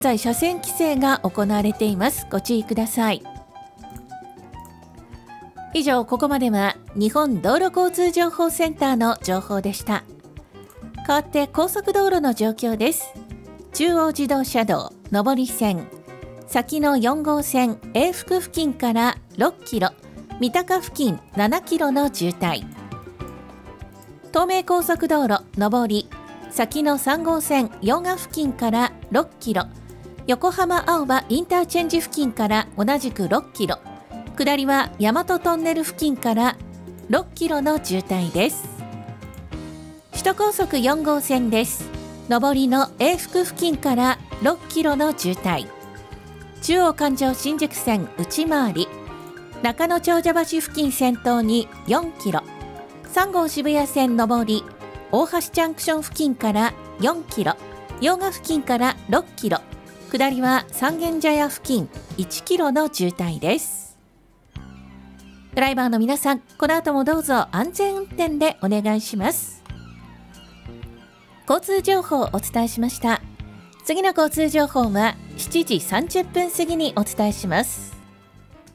在車線規制が行われています。ご注意ください。以上、ここまでは日本道路交通情報センターの情報でした。変わって高速道路の状況です。中央自動車道上り線、先の4号線永福付近から6キロ、三鷹付近7キロの渋滞。東名高速道路上り、先の3号線用賀付近から6キロ、横浜青葉インターチェンジ付近から同じく6キロ、下りは大和トンネル付近から6キロの渋滞です。首都高速4号線です。上りの永福付近から6キロの渋滞。中央環状新宿線内回り、中野長者橋付近先頭に4キロ、3号渋谷線上り、大橋ジャンクション付近から4キロ、用賀付近から6キロ、下りは三軒茶屋付近1キロの渋滞です。ドライバーの皆さん、この後もどうぞ安全運転でお願いします。交通情報をお伝えしました。次の交通情報は7時30分過ぎにお伝えします。